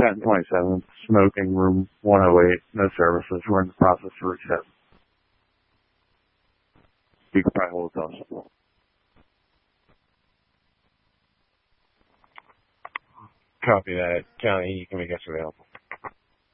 1027, smoking room 108, no services. We're in the process of reset. You can probably hold with us. Copy that. County, you can make us available.